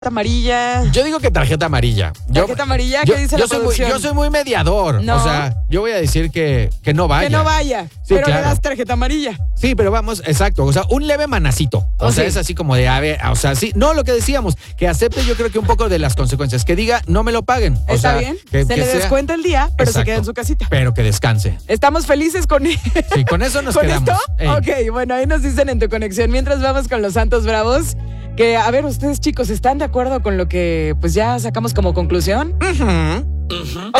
amarilla. Yo digo que tarjeta amarilla. ¿Tarjeta amarilla? ¿Qué dice la producción? Yo soy muy mediador. No. O sea, yo voy a decir que no vaya. Que no vaya. Sí, pero claro. le das tarjeta amarilla. Sí, pero vamos, exacto. O sea, un leve manacito. O sea, sí. es así como de, a ver, o sea, sí. No, lo que decíamos, que acepte yo creo que un poco de las consecuencias. Que diga, no me lo paguen. O Está sea, bien. que Se le sea- descuenta el día, pero se Exacto. queda en su casita. Pero que descanse. Estamos felices con Sí, con eso nos ¿Con quedamos. esto? Ey. Ok, bueno, ahí nos dicen en tu conexión. Mientras vamos con los Santos Bravos, que, a ver, ustedes chicos, ¿están de acuerdo con lo que pues ya sacamos como conclusión? Ujú. Ok,